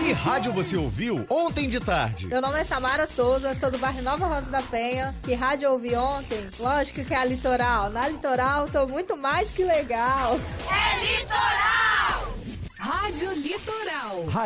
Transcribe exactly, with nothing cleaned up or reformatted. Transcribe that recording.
Que rádio você ouviu ontem de tarde? Meu nome é Samara Souza, sou do bairro Nova Rosa da Penha. Que rádio eu ouvi ontem? Lógico que é a Litoral. Na Litoral, tô muito mais que legal. É Litoral! Rádio Litoral.